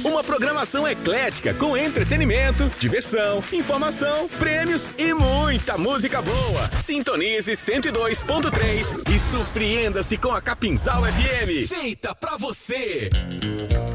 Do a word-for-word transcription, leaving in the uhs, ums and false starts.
Uma programação eclética com entretenimento, diversão, informação, prêmios e muita música boa. Sintonize cento e dois ponto três e surpreenda-se com a Capinzal F M. Feita pra você.